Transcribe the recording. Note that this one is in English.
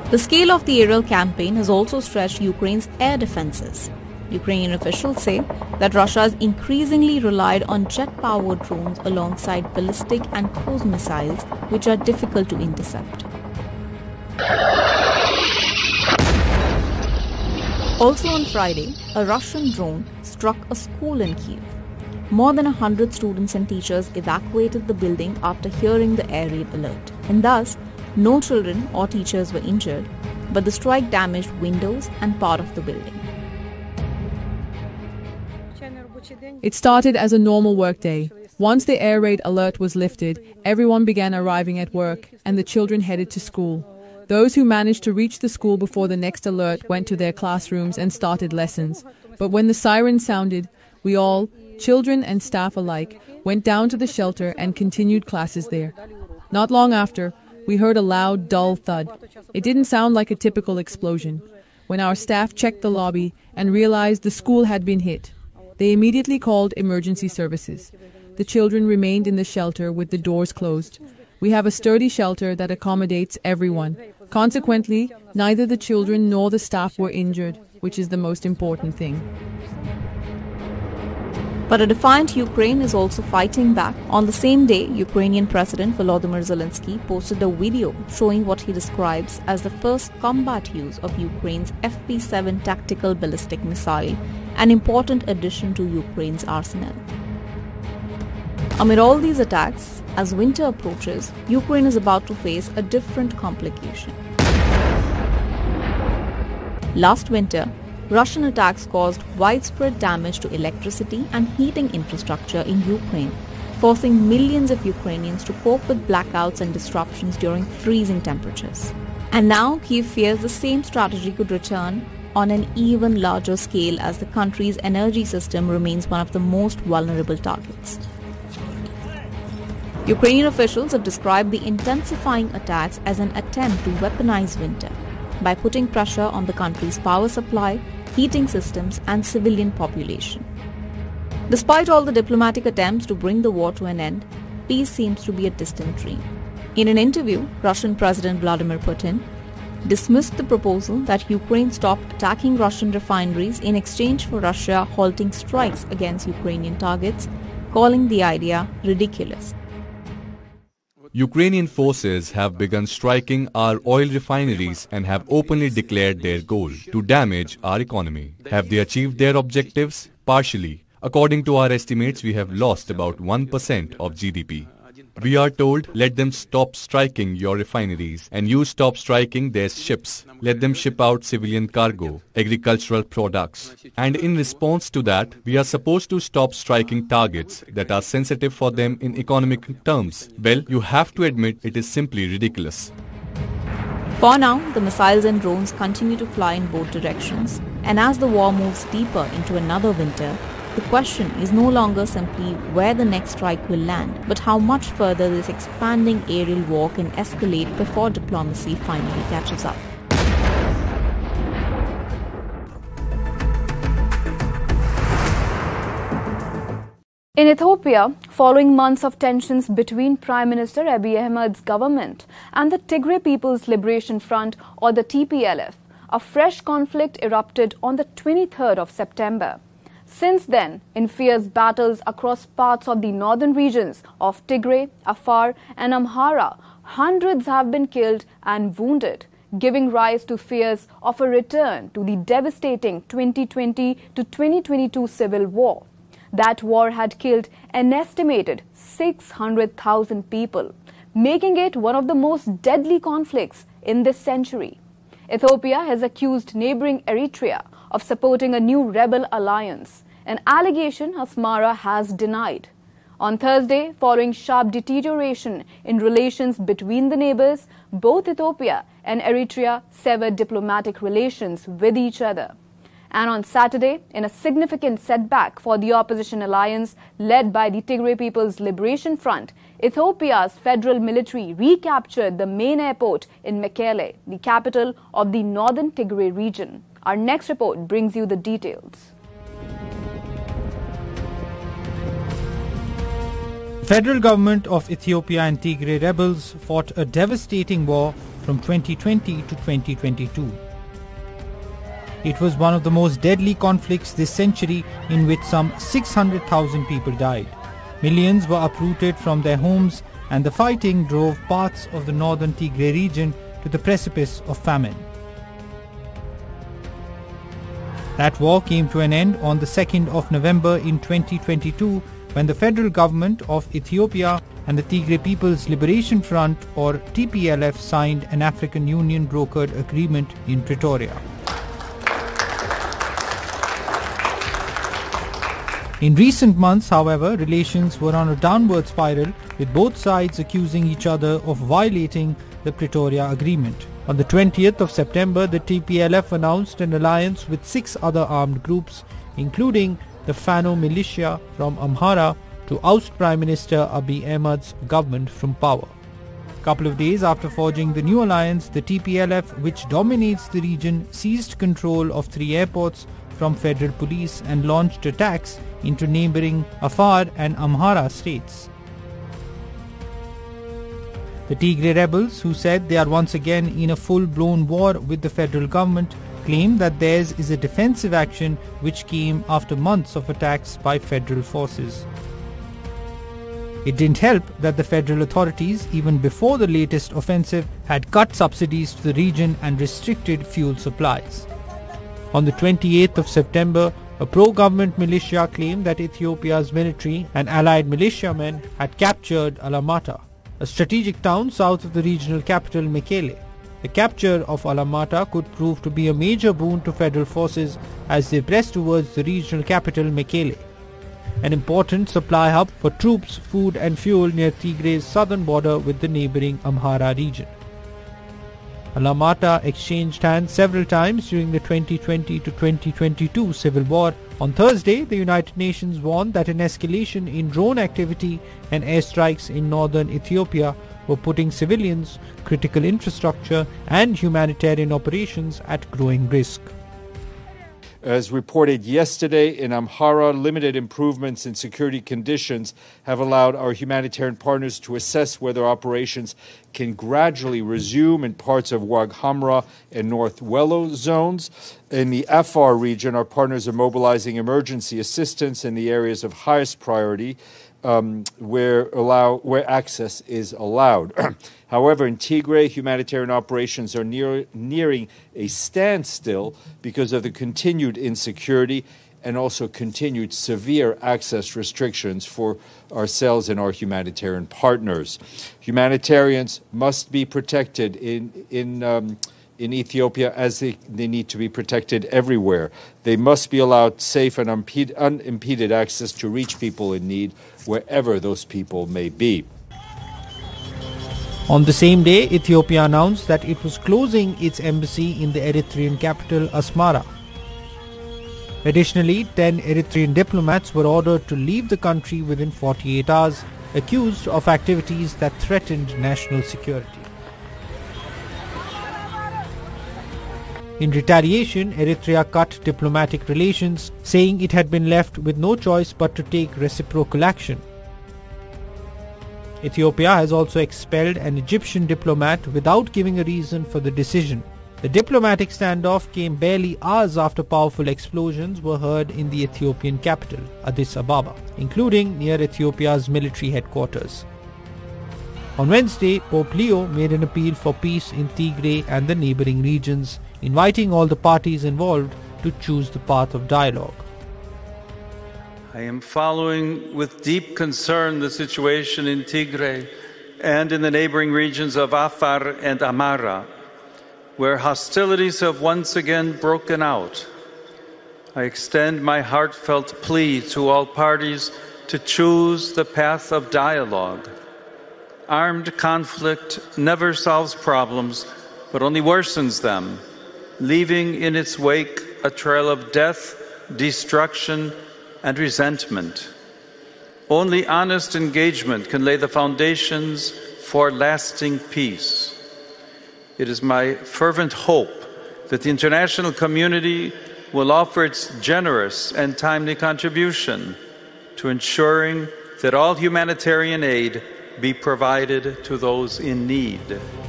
The scale of the aerial campaign has also stretched Ukraine's air defenses. Ukrainian officials say that Russia has increasingly relied on jet-powered drones alongside ballistic and cruise missiles, which are difficult to intercept. Also on Friday, a Russian drone struck a school in Kyiv. More than 100 students and teachers evacuated the building after hearing the air raid alert, and thus no children or teachers were injured, but the strike damaged windows and part of the building. It started as a normal workday. Once the air raid alert was lifted, everyone began arriving at work, and the children headed to school. Those who managed to reach the school before the next alert went to their classrooms and started lessons. But when the siren sounded, we all, children and staff alike, went down to the shelter and continued classes there. Not long after, we heard a loud, dull thud. It didn't sound like a typical explosion. When our staff checked the lobby and realized the school had been hit, they immediately called emergency services. The children remained in the shelter with the doors closed. We have a sturdy shelter that accommodates everyone. Consequently, neither the children nor the staff were injured, which is the most important thing. But a defiant Ukraine is also fighting back. On the same day, Ukrainian President Volodymyr Zelensky posted a video showing what he describes as the first combat use of Ukraine's FP-7 tactical ballistic missile, an important addition to Ukraine's arsenal. Amid all these attacks, as winter approaches, Ukraine is about to face a different complication. Last winter, Russian attacks caused widespread damage to electricity and heating infrastructure in Ukraine, forcing millions of Ukrainians to cope with blackouts and disruptions during freezing temperatures. And now Kyiv fears the same strategy could return on an even larger scale as the country's energy system remains one of the most vulnerable targets. Ukrainian officials have described the intensifying attacks as an attempt to weaponize winter by putting pressure on the country's power supply, heating systems, and civilian population. Despite all the diplomatic attempts to bring the war to an end, peace seems to be a distant dream. In an interview, Russian President Vladimir Putin dismissed the proposal that Ukraine stop attacking Russian refineries in exchange for Russia halting strikes against Ukrainian targets, calling the idea ridiculous. Ukrainian forces have begun striking our oil refineries and have openly declared their goal to damage our economy. Have they achieved their objectives? Partially. According to our estimates, we have lost about 1% of GDP. We are told, let them stop striking your refineries, and you stop striking their ships. Let them ship out civilian cargo, agricultural products. And in response to that, we are supposed to stop striking targets that are sensitive for them in economic terms. Well, you have to admit it is simply ridiculous. For now, the missiles and drones continue to fly in both directions, and as the war moves deeper into another winter, the question is no longer simply where the next strike will land, but how much further this expanding aerial war can escalate before diplomacy finally catches up. In Ethiopia, following months of tensions between Prime Minister Abiy Ahmed's government and the Tigray People's Liberation Front, or the TPLF, a fresh conflict erupted on the 23rd of September. Since then, in fierce battles across parts of the northern regions of Tigray, Afar and Amhara, hundreds have been killed and wounded, giving rise to fears of a return to the devastating 2020 to 2022 civil war. That war had killed an estimated 600,000 people, making it one of the most deadly conflicts in this century. Ethiopia has accused neighboring Eritrea of supporting a new rebel alliance, an allegation Asmara has denied. On Thursday, following sharp deterioration in relations between the neighbors, both Ethiopia and Eritrea severed diplomatic relations with each other. And on Saturday, in a significant setback for the opposition alliance led by the Tigray People's Liberation Front, Ethiopia's federal military recaptured the main airport in Mekele, the capital of the northern Tigray region. Our next report brings you the details. Federal government of Ethiopia and Tigray rebels fought a devastating war from 2020 to 2022. It was one of the most deadly conflicts this century, in which some 600,000 people died. Millions were uprooted from their homes, and the fighting drove parts of the northern Tigray region to the precipice of famine. That war came to an end on the 2nd of November in 2022, when the federal government of Ethiopia and the Tigray People's Liberation Front, or TPLF, signed an African Union brokered agreement in Pretoria. In recent months, however, relations were on a downward spiral, with both sides accusing each other of violating the Pretoria Agreement. On the 20th of September, the TPLF announced an alliance with 6 other armed groups, including the Fano militia from Amhara, to oust Prime Minister Abiy Ahmed's government from power. A couple of days after forging the new alliance, the TPLF, which dominates the region, seized control of 3 airports from federal police and launched attacks into neighboring Afar and Amhara states. The Tigray rebels, who said they are once again in a full-blown war with the federal government, claim that theirs is a defensive action which came after months of attacks by federal forces. It didn't help that the federal authorities, even before the latest offensive, had cut subsidies to the region and restricted fuel supplies. On the 28th of September, a pro-government militia claimed that Ethiopia's military and allied militiamen had captured Alamata, a strategic town south of the regional capital Mekele. The capture of Alamata could prove to be a major boon to federal forces as they pressed towards the regional capital Mekele, an important supply hub for troops, food and fuel near Tigray's southern border with the neighboring Amhara region. Alamata exchanged hands several times during the 2020 to 2022 civil war. On Thursday, the United Nations warned that an escalation in drone activity and airstrikes in northern Ethiopia were putting civilians, critical infrastructure, and humanitarian operations at growing risk. As reported yesterday in Amhara, limited improvements in security conditions have allowed our humanitarian partners to assess whether operations can gradually resume in parts of Wag Hamra and North Wello zones. In the Afar region, our partners are mobilizing emergency assistance in the areas of highest priority, where access is allowed. However, in Tigray, humanitarian operations are nearing a standstill because of the continued insecurity and also continued severe access restrictions for ourselves and our humanitarian partners. Humanitarians must be protected in Ethiopia as they need to be protected everywhere. They must be allowed safe and unimpeded access to reach people in need wherever those people may be. On the same day, Ethiopia announced that it was closing its embassy in the Eritrean capital Asmara. Additionally, 10 Eritrean diplomats were ordered to leave the country within 48 hours, accused of activities that threatened national security. In retaliation, Eritrea cut diplomatic relations, saying it had been left with no choice but to take reciprocal action. Ethiopia has also expelled an Egyptian diplomat without giving a reason for the decision. The diplomatic standoff came barely hours after powerful explosions were heard in the Ethiopian capital, Addis Ababa, including near Ethiopia's military headquarters. On Wednesday, Pope Leo made an appeal for peace in Tigray and the neighboring regions, inviting all the parties involved to choose the path of dialogue. I am following with deep concern the situation in Tigray and in the neighboring regions of Afar and Amhara, where hostilities have once again broken out. I extend my heartfelt plea to all parties to choose the path of dialogue. Armed conflict never solves problems, but only worsens them, leaving in its wake a trail of death, destruction, and resentment. Only honest engagement can lay the foundations for lasting peace. It is my fervent hope that the international community will offer its generous and timely contribution to ensuring that all humanitarian aid be provided to those in need.